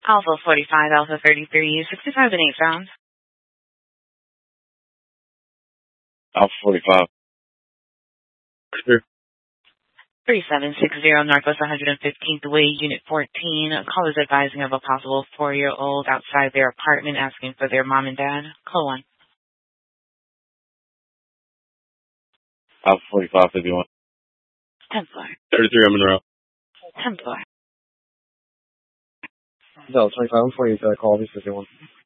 Alpha 45, Alpha 33, 65 and 8 sounds. Alpha 45. 3760 Northwest 115th Way, Unit 14. Call is advising of a possible 4-year-old outside their apartment asking for their mom and dad. Call 1. Alpha 45, 51. 10th floor. 33, I'm in row. 10th floor. No, 25, 40, call, this is 51.